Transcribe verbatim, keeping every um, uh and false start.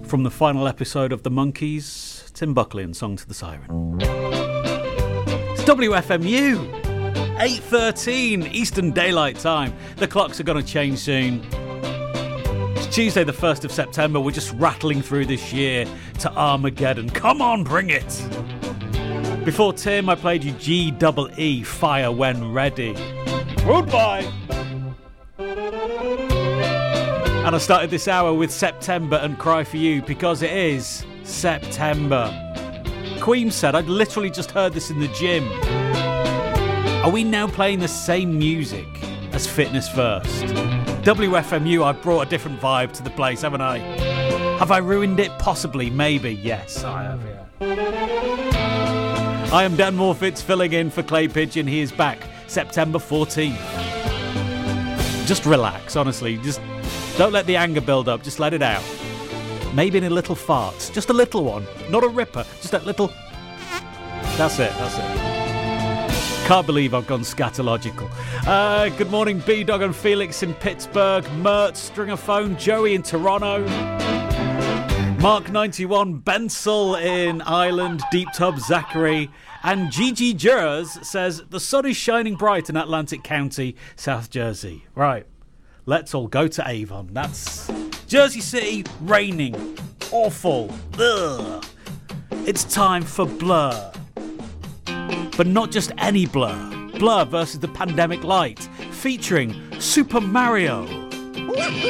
From the final episode of The Monkees, Tim Buckley and Song to the Siren. It's W F M U, eight thirteen Eastern Daylight Time. The clocks are going to change soon. It's Tuesday the first of September. We're just rattling through this year to Armageddon. Come on, bring it! Before Tim, I played you G E E, Fire When Ready. Goodbye! And I started this hour with September and Cry For You because it is September. Queen said, I'd literally just heard this in the gym. Are we now playing the same music as Fitness First? W F M U, I've brought a different vibe to the place, haven't I? Have I ruined it? Possibly, maybe, yes, I have, yeah. I am Dan Morfitz, filling in for Clay Pigeon. He is back September fourteenth. Just relax, honestly. Just don't let the anger build up. Just let it out. Maybe in a little fart. Just a little one. Not a ripper. Just a little... That's it. That's it. Can't believe I've gone scatological. Uh, good morning, B-Dog and Felix in Pittsburgh. Mert, Stringer Phone, Joey in Toronto. Mark ninety-one, Bensel in Ireland. Deep Tub, Zachary. And Gigi Jers says, the sun is shining bright in Atlantic County, South Jersey. Right. Let's all go to Avon. That's Jersey City, raining, awful. Ugh. It's time for Blur. But not just any Blur. Blur versus the Pandemic Light, featuring Super Mario.